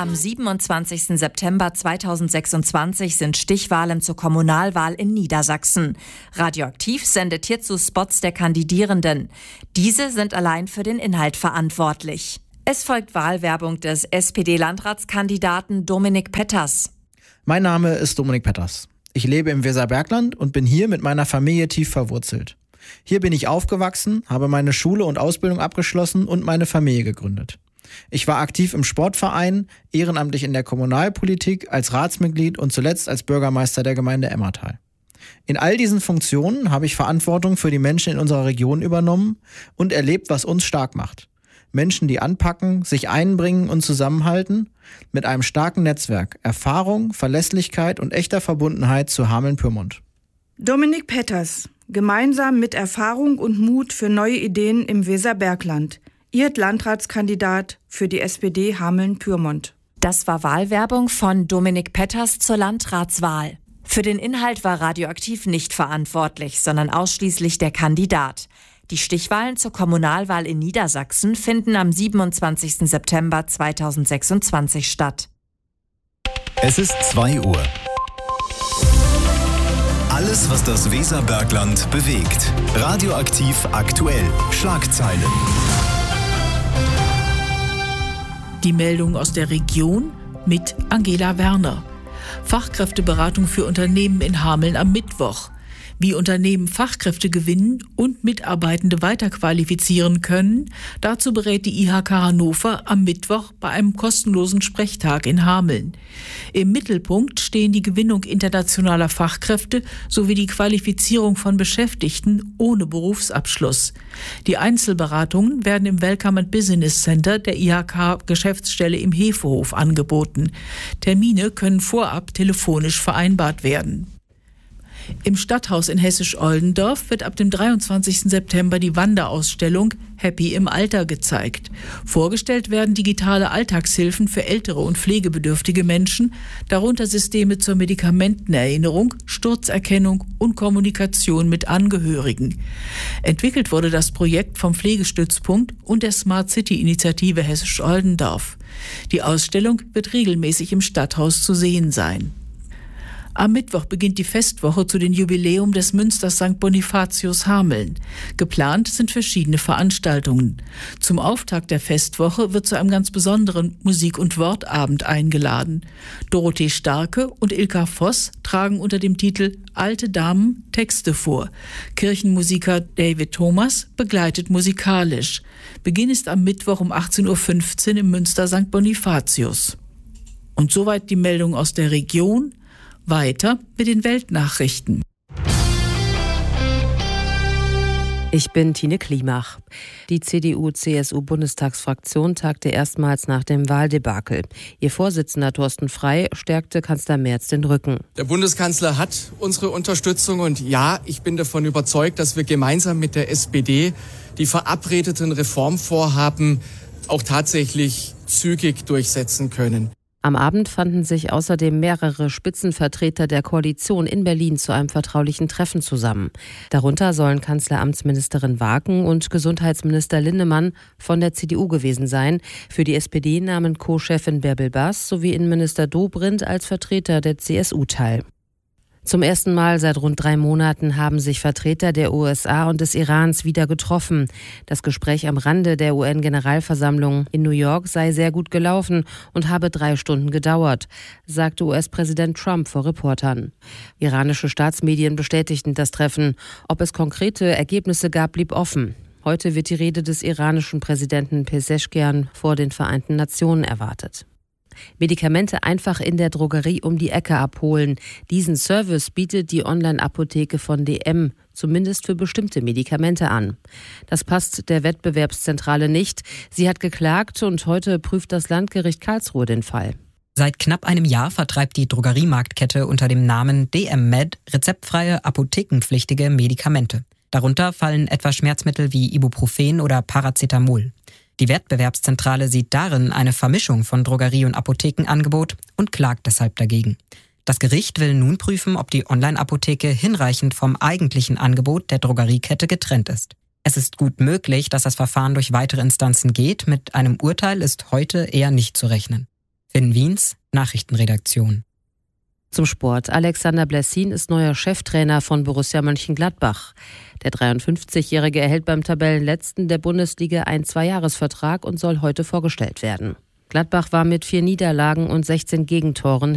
Am 27. September 2026 sind Stichwahlen zur Kommunalwahl in Niedersachsen. Radioaktiv sendet hierzu Spots der Kandidierenden. Diese sind allein für den Inhalt verantwortlich. Es folgt Wahlwerbung des SPD-Landratskandidaten Dominik Petters. Mein Name ist Dominik Petters. Ich lebe im Weserbergland und bin hier mit meiner Familie tief verwurzelt. Hier bin ich aufgewachsen, habe meine Schule und Ausbildung abgeschlossen und meine Familie gegründet. Ich war aktiv im Sportverein, ehrenamtlich in der Kommunalpolitik, als Ratsmitglied und zuletzt als Bürgermeister der Gemeinde Emmertal. In all diesen Funktionen habe ich Verantwortung für die Menschen in unserer Region übernommen und erlebt, was uns stark macht. Menschen, die anpacken, sich einbringen und zusammenhalten, mit einem starken Netzwerk, Erfahrung, Verlässlichkeit und echter Verbundenheit zu Hameln-Pyrmont. Dominik Petters, gemeinsam mit Erfahrung und Mut für neue Ideen im Weserbergland. Ihr Landratskandidat für die SPD Hameln-Pyrmont. Das war Wahlwerbung von Dominik Petters zur Landratswahl. Für den Inhalt war Radioaktiv nicht verantwortlich, sondern ausschließlich der Kandidat. Die Stichwahlen zur Kommunalwahl in Niedersachsen finden am 27. September 2026 statt. Es ist 2 Uhr. Alles, was das Weserbergland bewegt. Radioaktiv aktuell. Schlagzeilen. Die Meldung aus der Region mit Angela Werner. Fachkräfteberatung für Unternehmen in Hameln am Mittwoch. Wie Unternehmen Fachkräfte gewinnen und Mitarbeitende weiterqualifizieren können, dazu berät die IHK Hannover am Mittwoch bei einem kostenlosen Sprechtag in Hameln. Im Mittelpunkt stehen die Gewinnung internationaler Fachkräfte sowie die Qualifizierung von Beschäftigten ohne Berufsabschluss. Die Einzelberatungen werden im Welcome and Business Center der IHK-Geschäftsstelle im Hefehof angeboten. Termine können vorab telefonisch vereinbart werden. Im Stadthaus in Hessisch-Oldendorf wird ab dem 23. September die Wanderausstellung Happy im Alter gezeigt. Vorgestellt werden digitale Alltagshilfen für ältere und pflegebedürftige Menschen, darunter Systeme zur Medikamentenerinnerung, Sturzerkennung und Kommunikation mit Angehörigen. Entwickelt wurde das Projekt vom Pflegestützpunkt und der Smart City-Initiative Hessisch-Oldendorf. Die Ausstellung wird regelmäßig im Stadthaus zu sehen sein. Am Mittwoch beginnt die Festwoche zu den Jubiläum des Münsters St. Bonifatius Hameln. Geplant sind verschiedene Veranstaltungen. Zum Auftakt der Festwoche wird zu einem ganz besonderen Musik- und Wortabend eingeladen. Dorothee Starke und Ilka Voss tragen unter dem Titel Alte Damen Texte vor. Kirchenmusiker David Thomas begleitet musikalisch. Beginn ist am Mittwoch um 18.15 Uhr im Münster St. Bonifatius. Und soweit die Meldung aus der Region. Weiter mit den Weltnachrichten. Ich bin Tine Klimach. Die CDU-CSU-Bundestagsfraktion tagte erstmals nach dem Wahldebakel. Ihr Vorsitzender Thorsten Frey stärkte Kanzler Merz den Rücken. Der Bundeskanzler hat unsere Unterstützung und ja, ich bin davon überzeugt, dass wir gemeinsam mit der SPD die verabredeten Reformvorhaben auch tatsächlich zügig durchsetzen können. Am Abend fanden sich außerdem mehrere Spitzenvertreter der Koalition in Berlin zu einem vertraulichen Treffen zusammen. Darunter sollen Kanzleramtsministerin Waken und Gesundheitsminister Linnemann von der CDU gewesen sein. Für die SPD nahmen Co-Chefin Bärbel Baas sowie Innenminister Dobrindt als Vertreter der CSU teil. Zum ersten Mal seit rund 3 Monaten haben sich Vertreter der USA und des Irans wieder getroffen. Das Gespräch am Rande der UN-Generalversammlung in New York sei sehr gut gelaufen und habe 3 Stunden gedauert, sagte US-Präsident Trump vor Reportern. Iranische Staatsmedien bestätigten das Treffen. Ob es konkrete Ergebnisse gab, blieb offen. Heute wird die Rede des iranischen Präsidenten Pezeshkian vor den Vereinten Nationen erwartet. Medikamente einfach in der Drogerie um die Ecke abholen. Diesen Service bietet die Online-Apotheke von DM zumindest für bestimmte Medikamente an. Das passt der Wettbewerbszentrale nicht. Sie hat geklagt und heute prüft das Landgericht Karlsruhe den Fall. Seit knapp einem Jahr vertreibt die Drogeriemarktkette unter dem Namen DM Med rezeptfreie, apothekenpflichtige Medikamente. Darunter fallen etwa Schmerzmittel wie Ibuprofen oder Paracetamol. Die Wettbewerbszentrale sieht darin eine Vermischung von Drogerie- und Apothekenangebot und klagt deshalb dagegen. Das Gericht will nun prüfen, ob die Online-Apotheke hinreichend vom eigentlichen Angebot der Drogeriekette getrennt ist. Es ist gut möglich, dass das Verfahren durch weitere Instanzen geht. Mit einem Urteil ist heute eher nicht zu rechnen. Finn Wiens, Nachrichtenredaktion. Zum Sport. Alexander Blessin ist neuer Cheftrainer von Borussia Mönchengladbach. Der 53-Jährige erhält beim Tabellenletzten der Bundesliga einen 2-Jahres-Vertrag und soll heute vorgestellt werden. Gladbach war mit 4 Niederlagen und 16 Gegentoren